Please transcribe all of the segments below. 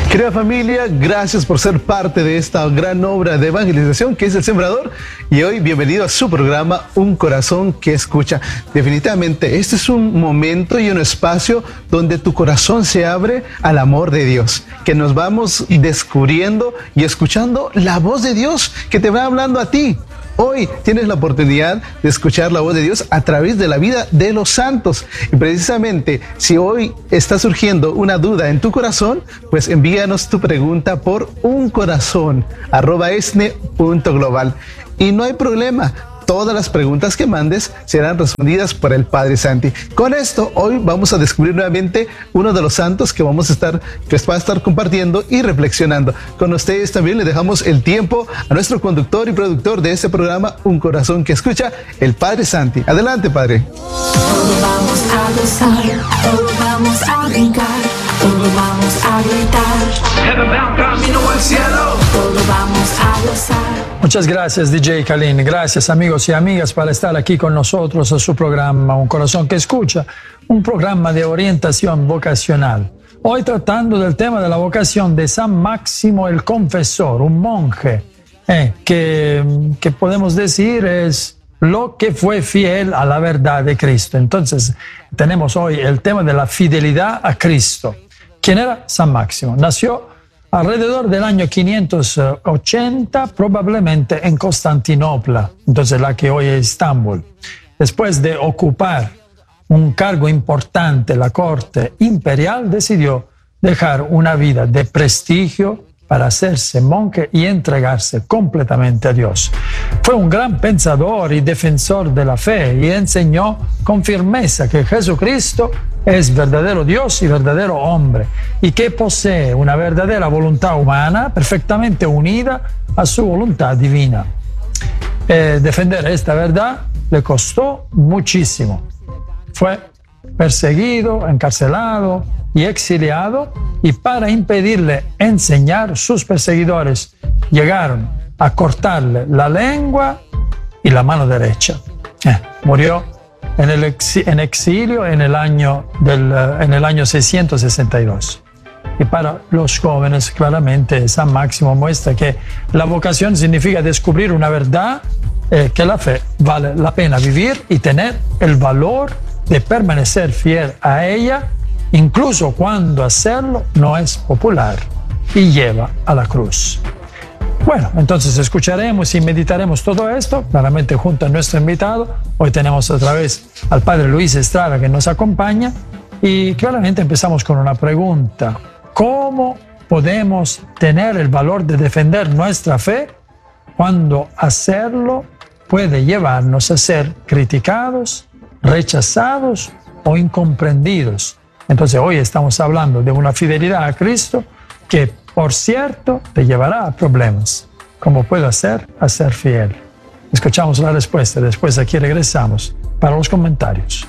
Querida familia, gracias por ser parte de esta gran obra de evangelización que es El Sembrador. Y hoy, bienvenido a su programa Un Corazón que Escucha. Definitivamente, este es un momento y un espacio donde tu corazón se abre al amor de Dios. Que nos vamos descubriendo y escuchando la voz de Dios que te va hablando a ti. Hoy tienes la oportunidad de escuchar la voz de Dios a través de la vida de los santos. Y precisamente, si hoy está surgiendo una duda en tu corazón, pues envíanos tu pregunta por uncorazon@esne.global. Y no hay problema. Todas las preguntas que mandes serán respondidas por el Padre Santi. Con esto, hoy vamos a descubrir nuevamente uno de los santos que va a estar compartiendo y reflexionando. Con ustedes también le dejamos el tiempo a nuestro conductor y productor de este programa, Un Corazón que Escucha, el Padre Santi. Adelante, Padre. Todos vamos a gozar, todos vamos a brincar, todos vamos a gritar. Heaven bound, camino al cielo. Todos vamos a gozar. Muchas gracias, DJ Kalin. Gracias, amigos y amigas, por estar aquí con nosotros en su programa Un Corazón que Escucha, un programa de orientación vocacional. Hoy tratando del tema de la vocación de San Máximo el Confesor, un monje que podemos decir es lo que fue fiel a la verdad de Cristo. Entonces, tenemos hoy el tema de la fidelidad a Cristo. ¿Quién era San Máximo? Nació alrededor del año 580, probablemente en Constantinopla, entonces la que hoy es Estambul. Después de ocupar un cargo importante en la corte imperial, decidió dejar una vida de prestigio para hacerse monje y entregarse completamente a Dios. Fue un gran pensador y defensor de la fe y enseñó con firmeza que Jesucristo es verdadero Dios y verdadero hombre y que posee una verdadera voluntad humana perfectamente unida a su voluntad divina. Defender esta verdad le costó muchísimo. Fue perseguido, encarcelado y exiliado, y para impedirle enseñar, sus perseguidores llegaron a cortarle la lengua y la mano derecha. Murió en exilio en el año 662. Y para los jóvenes, claramente, San Máximo muestra que la vocación significa descubrir una verdad, que la fe vale la pena vivir y tener el valor de permanecer fiel a ella, incluso cuando hacerlo no es popular y lleva a la cruz. Bueno, entonces escucharemos y meditaremos todo esto, claramente junto a nuestro invitado. Hoy tenemos otra vez al Padre Luis Estrada que nos acompaña y claramente empezamos con una pregunta. ¿Cómo podemos tener el valor de defender nuestra fe cuando hacerlo puede llevarnos a ser criticados, rechazados o incomprendidos? Entonces hoy estamos hablando de una fidelidad a Cristo que, por cierto, te llevará a problemas. ¿Cómo puedo hacer a ser fiel? Escuchamos la respuesta, después aquí regresamos para los comentarios.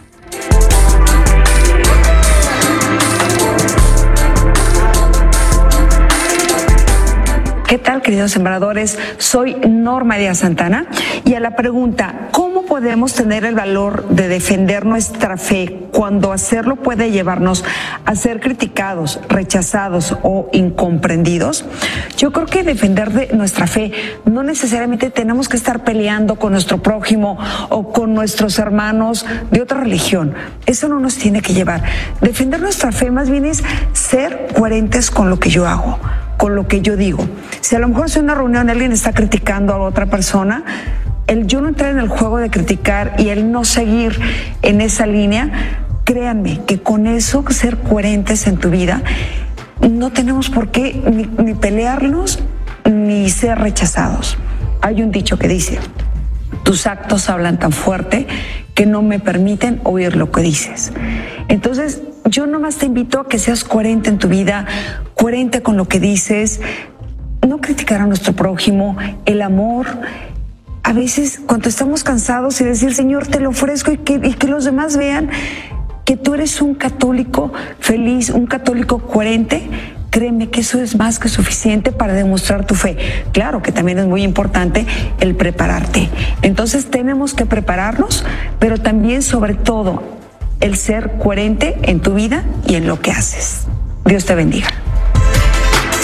¿Qué tal, queridos sembradores? Soy Norma Díaz Santana y a la pregunta, ¿cómo podemos tener el valor de defender nuestra fe cuando hacerlo puede llevarnos a ser criticados, rechazados o incomprendidos? Yo creo que defender de nuestra fe no necesariamente tenemos que estar peleando con nuestro prójimo o con nuestros hermanos de otra religión. Eso no nos tiene que llevar. Defender nuestra fe más bien es ser coherentes con lo que yo hago, con lo que yo digo. Si a lo mejor en una reunión alguien está criticando a otra persona, el yo no entrar en el juego de criticar y el no seguir en esa línea, créanme que con eso, ser coherentes en tu vida, no tenemos por qué ni pelearnos ni ser rechazados. Hay un dicho que dice, tus actos hablan tan fuerte que no me permiten oír lo que dices. Entonces, yo nomás te invito a que seas coherente en tu vida, coherente con lo que dices, no criticar a nuestro prójimo, el amor. A veces cuando estamos cansados y decir, Señor, te lo ofrezco y que los demás vean que tú eres un católico feliz, un católico coherente, créeme que eso es más que suficiente para demostrar tu fe. Claro que también es muy importante el prepararte. Entonces tenemos que prepararnos, pero también sobre todo el ser coherente en tu vida y en lo que haces. Dios te bendiga.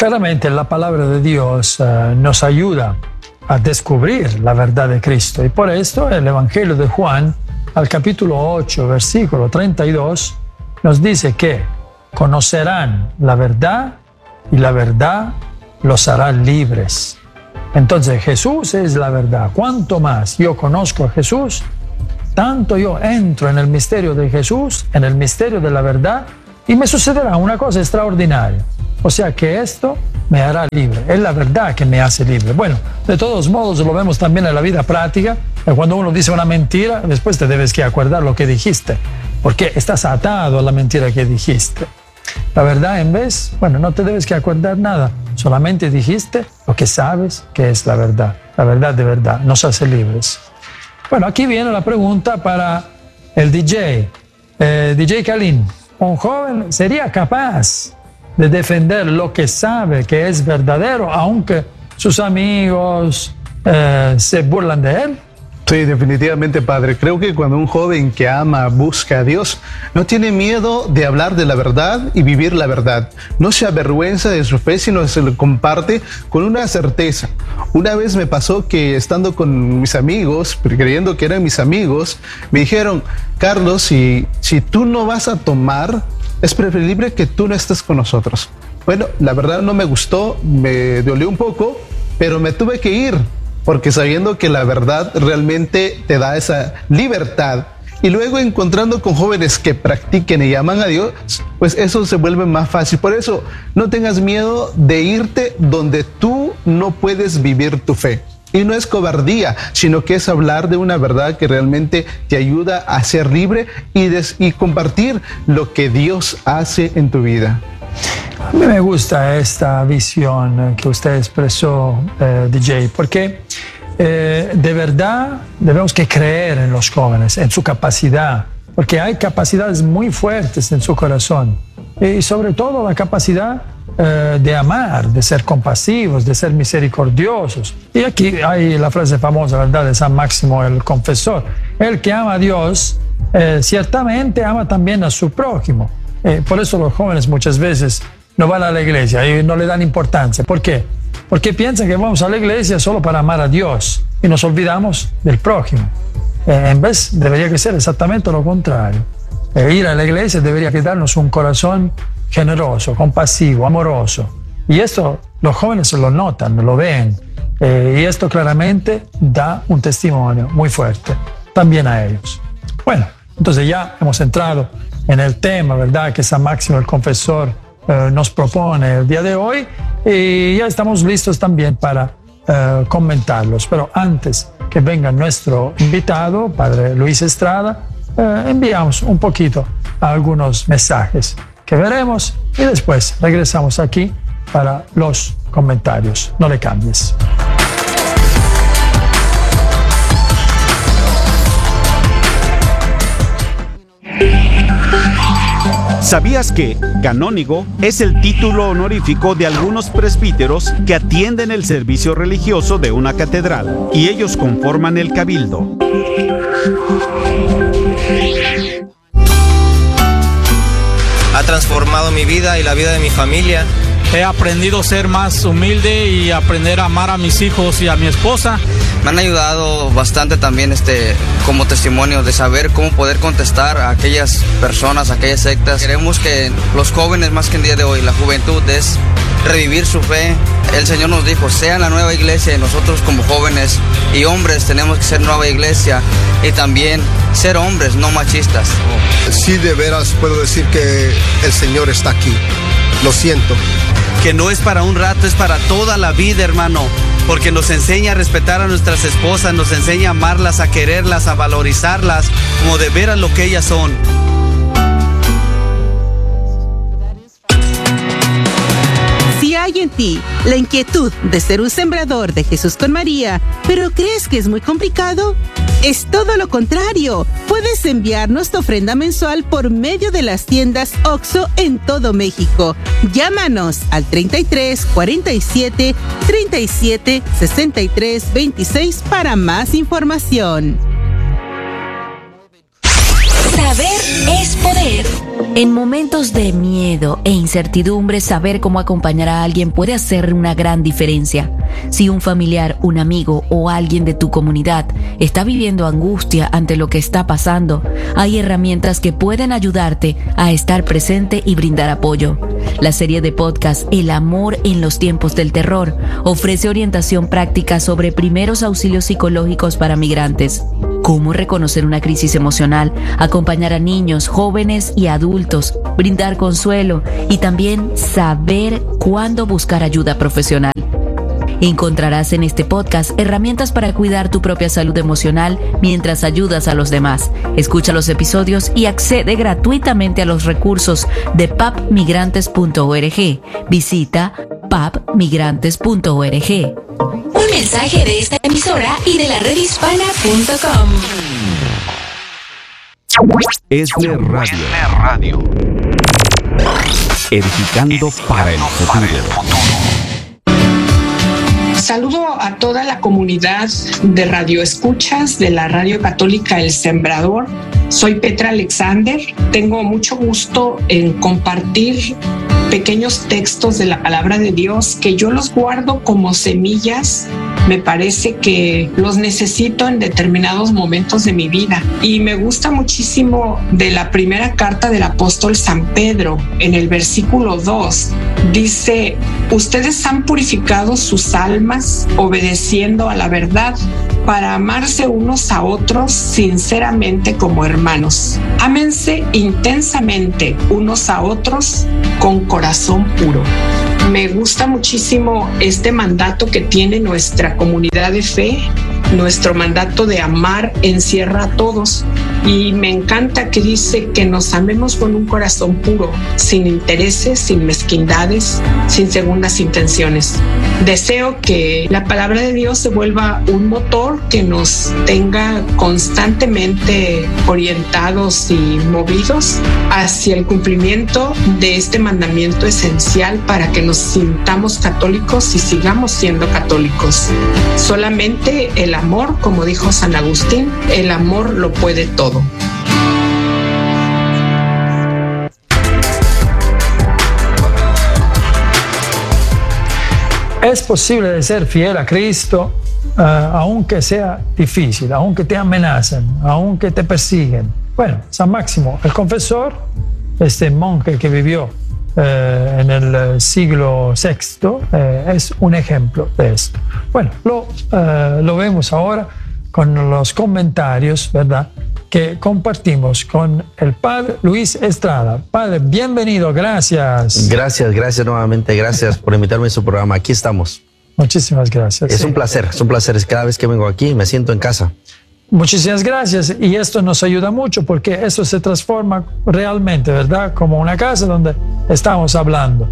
Claramente la palabra de Dios nos ayuda a descubrir la verdad de Cristo. Y por esto el Evangelio de Juan, al capítulo 8, versículo 32, nos dice que conocerán la verdad y la verdad los hará libres. Entonces Jesús es la verdad. Cuanto más yo conozco a Jesús, tanto yo entro en el misterio de Jesús, en el misterio de la verdad, y me sucederá una cosa extraordinaria. O sea que esto me hará libre. Es la verdad que me hace libre. Bueno, de todos modos lo vemos también en la vida práctica. Cuando uno dice una mentira, después te debes que acordar lo que dijiste, porque estás atado a la mentira que dijiste. La verdad, en vez, bueno, no te debes que acordar nada. Solamente dijiste lo que sabes que es la verdad. La verdad de verdad nos hace libres. Bueno, aquí viene la pregunta para el DJ. DJ Kalin, ¿un joven sería capaz de defender lo que sabe que es verdadero, aunque sus amigos se burlan de él? Sí, definitivamente, padre. Creo que cuando un joven que ama busca a Dios, no tiene miedo de hablar de la verdad y vivir la verdad. No se avergüenza de su fe, sino se lo comparte con una certeza. Una vez me pasó que estando con mis amigos, creyendo que eran mis amigos, me dijeron: Carlos, si tú no vas a tomar, es preferible que tú no estés con nosotros. Bueno, la verdad no me gustó, me dolió un poco, pero me tuve que ir, porque sabiendo que la verdad realmente te da esa libertad, y luego encontrando con jóvenes que practiquen y aman a Dios, pues eso se vuelve más fácil. Por eso, no tengas miedo de irte donde tú no puedes vivir tu fe. Y no es cobardía, sino que es hablar de una verdad que realmente te ayuda a ser libre y compartir lo que Dios hace en tu vida. A mí me gusta esta visión que usted expresó, DJ, porque de verdad debemos que creer en los jóvenes, en su capacidad, porque hay capacidades muy fuertes en su corazón y sobre todo la capacidad de amar, de ser compasivos, de ser misericordiosos. Y aquí hay la frase famosa, ¿verdad?, de San Máximo el Confesor: el que ama a Dios ciertamente ama también a su prójimo. Por eso los jóvenes muchas veces no van a la iglesia y no le dan importancia. ¿Por qué? Porque piensan que vamos a la iglesia solo para amar a Dios y nos olvidamos del prójimo. En vez, debería que ser exactamente lo contrario. Ir a la iglesia debería darnos un corazón generoso, compasivo, amoroso. Y esto los jóvenes lo notan, lo ven. Y esto claramente da un testimonio muy fuerte también a ellos. Bueno, entonces ya hemos entrado en el tema, ¿verdad?, que San Máximo el Confesor nos propone el día de hoy, y ya estamos listos también para comentarlos. Pero antes que venga nuestro invitado, Padre Luis Estrada, enviamos un poquito algunos mensajes que veremos y después regresamos aquí para los comentarios. No le cambies. ¿Sabías que canónigo es el título honorífico de algunos presbíteros que atienden el servicio religioso de una catedral y ellos conforman el cabildo? Ha transformado mi vida y la vida de mi familia. He aprendido a ser más humilde y aprender a amar a mis hijos y a mi esposa. Me han ayudado bastante también como testimonio de saber cómo poder contestar a aquellas personas, a aquellas sectas. Queremos que los jóvenes, más que el día de hoy, la juventud, es revivir su fe. El Señor nos dijo: sean la nueva iglesia, y nosotros como jóvenes y hombres tenemos que ser nueva iglesia y también ser hombres, no machistas. Sí, de veras puedo decir que el Señor está aquí. Lo siento. Que no es para un rato, es para toda la vida, hermano. Porque nos enseña a respetar a nuestras esposas, nos enseña a amarlas, a quererlas, a valorizarlas como de veras lo que ellas son. Si hay en ti la inquietud de ser un sembrador de Jesús con María, pero crees que es muy complicado, es todo lo contrario. Puedes enviarnos tu ofrenda mensual por medio de las tiendas OXXO en todo México. Llámanos al 33 47 37 63 26 para más información. Saber es poder. En momentos de miedo e incertidumbre, saber cómo acompañar a alguien puede hacer una gran diferencia. Si un familiar, un amigo o alguien de tu comunidad está viviendo angustia ante lo que está pasando, hay herramientas que pueden ayudarte a estar presente y brindar apoyo. La serie de podcast El amor en los tiempos del terror ofrece orientación práctica sobre primeros auxilios psicológicos para migrantes. Cómo reconocer una crisis emocional, acompañar a niños, jóvenes y adultos, brindar consuelo y también saber cuándo buscar ayuda profesional. Encontrarás en este podcast herramientas para cuidar tu propia salud emocional mientras ayudas a los demás. Escucha los episodios y accede gratuitamente a los recursos de papmigrantes.org. Visita papmigrantes.org. Un mensaje de esta emisora y de la redhispana.com. Esler Radio. Edificando para el futuro. Saludo a toda la comunidad de radioescuchas de la Radio Católica El Sembrador. Soy Petra Alexander. Tengo mucho gusto en compartir pequeños textos de la palabra de Dios que yo los guardo como semillas. Me parece que los necesito en determinados momentos de mi vida. Y me gusta muchísimo de la primera carta del apóstol San Pedro, en el versículo 2. Dice: ustedes han purificado sus almas obedeciendo a la verdad para amarse unos a otros sinceramente como hermanos. Ámense intensamente unos a otros con corazón puro. Me gusta muchísimo este mandato que tiene nuestra comunidad de fe. Nuestro mandato de amar encierra a todos, y me encanta que dice que nos amemos con un corazón puro, sin intereses, sin mezquindades, sin segundas intenciones. Deseo que la palabra de Dios se vuelva un motor que nos tenga constantemente orientados y movidos hacia el cumplimiento de este mandamiento esencial para que nos sintamos católicos y sigamos siendo católicos. Solamente el amor, como dijo San Agustín, el amor lo puede todo. Es posible de ser fiel a Cristo, aunque sea difícil, aunque te amenacen, aunque te persiguen. Bueno, San Máximo, el confesor, este monje que vivió en el siglo VI, es un ejemplo de esto. Bueno, lo vemos ahora con los comentarios, ¿verdad?, que compartimos con el padre Luis Estrada. Padre, bienvenido, gracias. Gracias nuevamente, gracias por invitarme a su programa. Aquí estamos. Muchísimas gracias. Es un placer. Cada vez que vengo aquí me siento en casa. Muchísimas gracias, y esto nos ayuda mucho porque eso se transforma realmente, ¿verdad?, como una casa donde estamos hablando.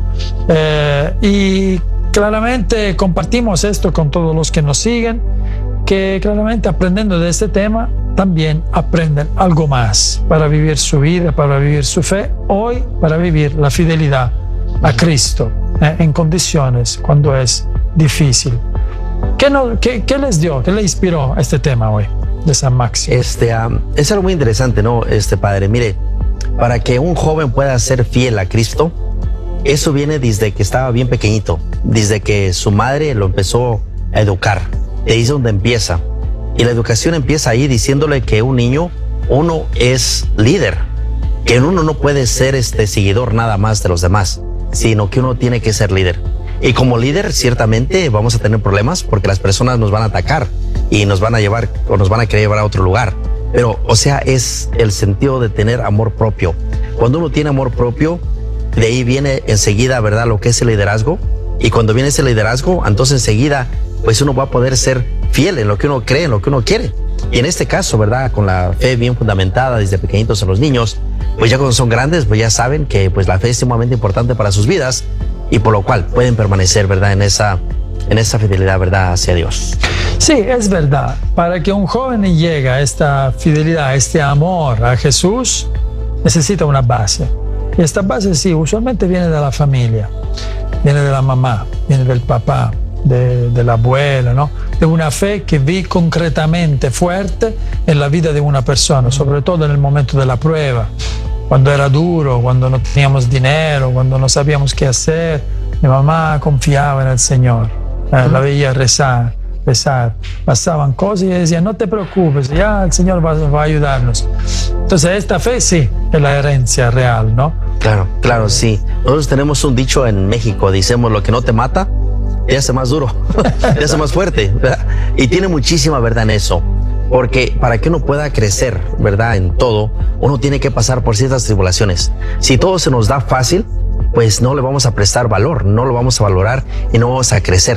Y claramente compartimos esto con todos los que nos siguen, que claramente aprendiendo de este tema también aprenden algo más para vivir su vida, para vivir su fe, hoy para vivir la fidelidad a Cristo en condiciones cuando es difícil. ¿Qué les dio, qué le inspiró este tema hoy de San Máximo? Es algo muy interesante, ¿no? Padre, mire, para que un joven pueda ser fiel a Cristo, eso viene desde que estaba bien pequeñito, desde que su madre lo empezó a educar. De ahí es donde empieza. Y la educación empieza ahí diciéndole que un niño, uno es líder, que uno no puede ser seguidor nada más de los demás, sino que uno tiene que ser líder. Y como líder, ciertamente vamos a tener problemas porque las personas nos van a atacar y nos van a llevar o nos van a querer llevar a otro lugar. Pero, o sea, es el sentido de tener amor propio. Cuando uno tiene amor propio, de ahí viene enseguida, ¿verdad?, lo que es el liderazgo. Y cuando viene ese liderazgo, entonces enseguida, pues uno va a poder ser fiel en lo que uno cree, en lo que uno quiere. Y en este caso, ¿verdad?, con la fe bien fundamentada desde pequeñitos a los niños, pues ya cuando son grandes, pues ya saben que pues la fe es sumamente importante para sus vidas, y por lo cual pueden permanecer, ¿verdad?, en esa fidelidad, ¿verdad?, hacia Dios. Sí, es verdad. Para que un joven llegue a esta fidelidad, a este amor a Jesús, necesita una base. Y esta base, sí, usualmente viene de la familia, viene de la mamá, viene del papá, de la abuela, ¿no?, de una fe que vi concretamente fuerte en la vida de una persona, sobre todo en el momento de la prueba, cuando era duro, cuando no teníamos dinero, cuando no sabíamos qué hacer. Mi mamá confiaba en el Señor, la veía rezar. Pasaban cosas y decía, no te preocupes, ya el Señor va a ayudarnos. Entonces esta fe sí es la herencia real, ¿no? Claro, sí. Nosotros tenemos un dicho en México, decimos, lo que no te mata te hace más duro, te hace más fuerte, ¿verdad? Y tiene muchísima verdad en eso, porque para que uno pueda crecer, ¿verdad? En todo, uno tiene que pasar por ciertas tribulaciones. Si todo se nos da fácil, pues no le vamos a prestar valor, no lo vamos a valorar y no vamos a crecer.